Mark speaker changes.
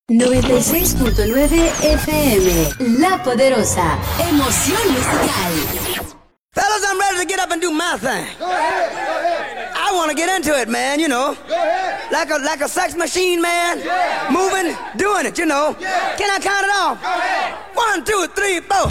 Speaker 1: 96.9 FM, La Poderosa, emoción musical.
Speaker 2: Fellas, I'm ready to get up and do my thing.
Speaker 3: Go ahead, go ahead.
Speaker 2: I want to get into it, man, you know.
Speaker 3: Go ahead.
Speaker 2: Like a sex machine, man.
Speaker 3: Yeah.
Speaker 2: Moving, doing it, you know.
Speaker 3: Yeah.
Speaker 2: Can I count it off?
Speaker 3: Go ahead.
Speaker 2: 1, 2, 3, 4.